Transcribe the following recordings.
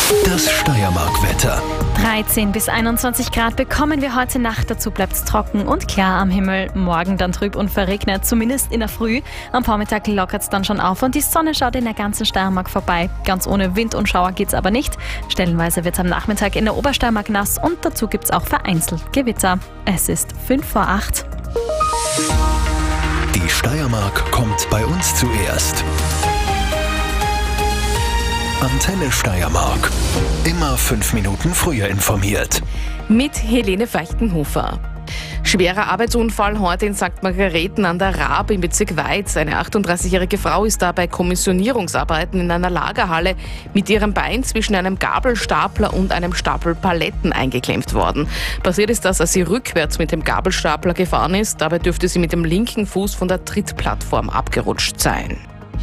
Das Steiermark-Wetter. 13 bis 21 Grad bekommen wir heute Nacht. Dazu bleibt es trocken und klar am Himmel. Morgen dann trüb und verregnet, zumindest in der Früh. Am Vormittag lockert es dann schon auf und die Sonne schaut in der ganzen Steiermark vorbei. Ganz ohne Wind und Schauer geht's aber nicht. Stellenweise wird es am Nachmittag in der Obersteiermark nass und dazu gibt es auch vereinzelt Gewitter. Es ist 5:08. Die Steiermark kommt bei uns zuerst. Antenne Steiermark. Immer 5 Minuten früher informiert. Mit Helene Feichtenhofer. Schwerer Arbeitsunfall heute in St. Margareten an der Raab im Bezirk Weiz. Eine 38-jährige Frau ist da bei Kommissionierungsarbeiten in einer Lagerhalle mit ihrem Bein zwischen einem Gabelstapler und einem Stapel Paletten eingeklemmt worden. Passiert ist das, als sie rückwärts mit dem Gabelstapler gefahren ist. Dabei dürfte sie mit dem linken Fuß von der Trittplattform abgerutscht sein.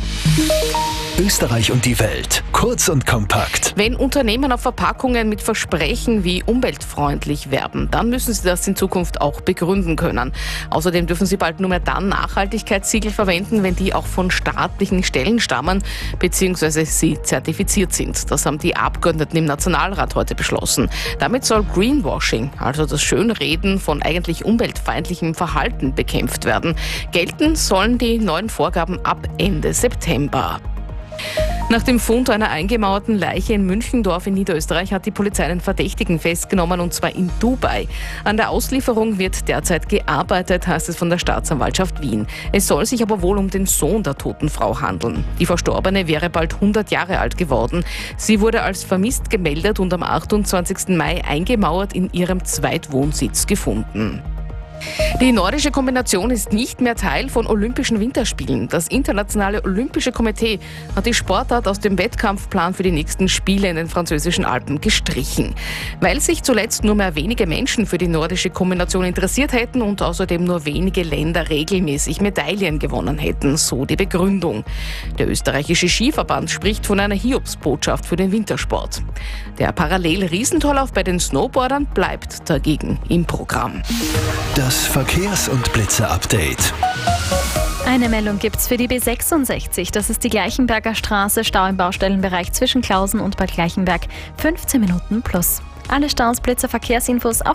Österreich und die Welt. Kurz und kompakt. Wenn Unternehmen auf Verpackungen mit Versprechen wie umweltfreundlich werben, dann müssen sie das in Zukunft auch begründen können. Außerdem dürfen sie bald nur mehr dann Nachhaltigkeitssiegel verwenden, wenn die auch von staatlichen Stellen stammen bzw. sie zertifiziert sind. Das haben die Abgeordneten im Nationalrat heute beschlossen. Damit soll Greenwashing, also das Schönreden von eigentlich umweltfeindlichem Verhalten, bekämpft werden. Gelten sollen die neuen Vorgaben ab Ende September. Nach dem Fund einer eingemauerten Leiche in Münchendorf in Niederösterreich hat die Polizei einen Verdächtigen festgenommen, und zwar in Dubai. An der Auslieferung wird derzeit gearbeitet, heißt es von der Staatsanwaltschaft Wien. Es soll sich aber wohl um den Sohn der toten Frau handeln. Die Verstorbene wäre bald 100 Jahre alt geworden. Sie wurde als vermisst gemeldet und am 28. Mai eingemauert in ihrem Zweitwohnsitz gefunden. Die nordische Kombination ist nicht mehr Teil von Olympischen Winterspielen. Das Internationale Olympische Komitee hat die Sportart aus dem Wettkampfplan für die nächsten Spiele in den französischen Alpen gestrichen. Weil sich zuletzt nur mehr wenige Menschen für die nordische Kombination interessiert hätten und außerdem nur wenige Länder regelmäßig Medaillen gewonnen hätten, so die Begründung. Der österreichische Skiverband spricht von einer Hiobsbotschaft für den Wintersport. Der Parallel-Riesentorlauf bei den Snowboardern bleibt dagegen im Programm. Das Verkehrs- und Blitzer-Update. Eine Meldung gibt's für die B66. Das ist die Gleichenberger Straße, Stau im Baustellenbereich zwischen Klausen und Bad Gleichenberg. 15 Minuten plus. Alle Staus, Blitzer, Verkehrsinfos auf